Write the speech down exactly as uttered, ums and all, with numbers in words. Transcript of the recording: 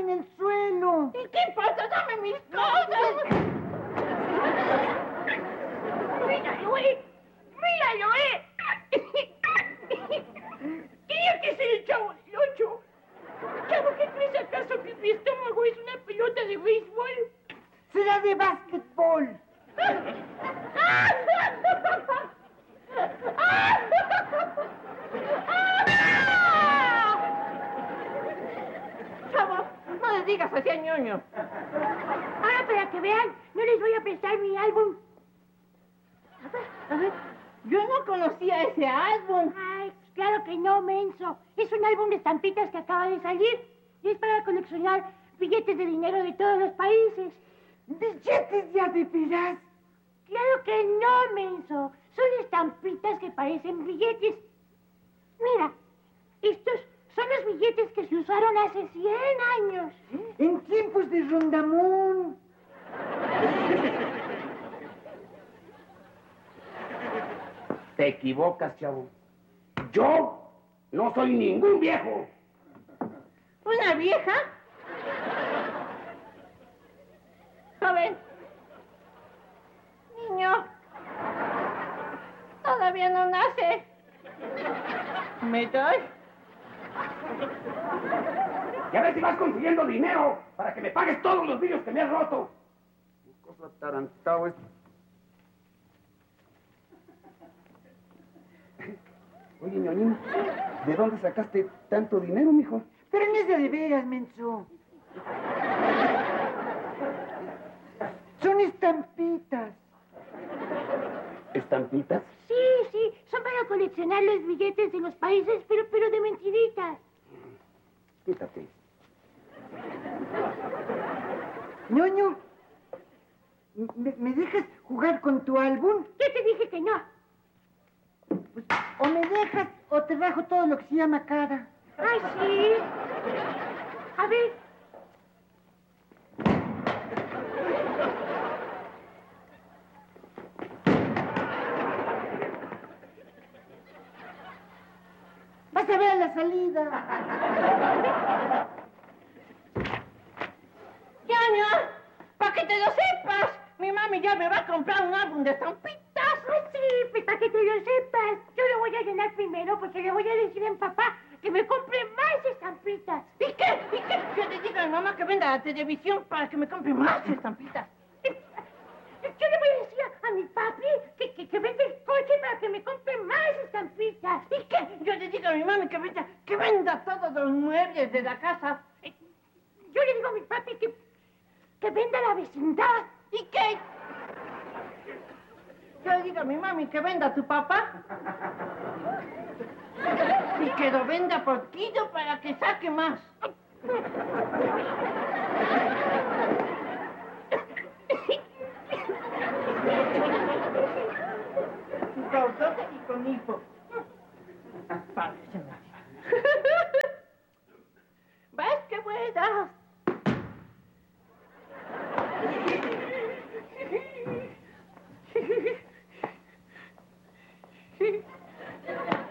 en el suelo. ¿Y qué importa? ¡Dame mis cosas! ¡Míralo, eh! ¡Míralo, eh! Tenía que ser el Chavo del Ocho. Chavo, ¿qué crees acaso que mi estómago es una pelota de béisbol? Será de básquetbol. Chavo, no le digas así a ñoño. Ahora, para que vean, no les voy a prestar mi álbum. A ver, a ver. Yo no conocía ese álbum. Ay, pues claro que no, menso. Es un álbum de estampitas que acaba de salir. Y es para coleccionar billetes de dinero de todos los países. ¿Billetes ya de veras? Claro que no, menso. Son estampitas que parecen billetes. Mira, estos son los billetes que se usaron hace cien años. En tiempos de Rondamón. Te equivocas, chavo. Yo no soy ningún viejo. ¿Una vieja? Joven. Niño. Todavía no nace. ¿Me doy? Ya ves si vas consiguiendo dinero para que me pagues todos los vidrios que me has roto. Qué cosa atarantado es. Oye, ñoñín, ¿de dónde sacaste tanto dinero, mijo? Pero no es de veras, menso. Son estampitas. ¿Estampitas? Sí, sí, son para coleccionar los billetes de los países, pero, pero de mentiritas. Quítate. Ñoño, ¿me, me dejas jugar con tu álbum? Yo te dije que no. Pues, o me dejas o te bajo todo lo que se llama cara. Ay, sí. A ver. Vas a ver a la salida. ¡Ñaño! ¡Para que te lo sepas! Mi mami ya me va a comprar un álbum de estampitas. Ay, sí, pues para que tú lo sepas. Yo lo voy a llenar primero porque le voy a decir a mi papá que me compre más estampitas. ¿Y qué? ¿Y qué? Yo le digo a mi mamá que venda la televisión para que me compre más estampitas. Yo le voy a decir a mi papi que, que, que vende el coche para que me compre más estampitas. ¿Y qué? Yo le digo a mi mami que venda, que venda todos los muebles de la casa. Yo le digo a mi papi que, que venda la vecindad. ¿Y qué? Yo le digo a mi mami que venda a tu papá. Y que lo venda por kilo para que saque más. Gordote y con hipo. Parece nada. ¿Ves qué buena?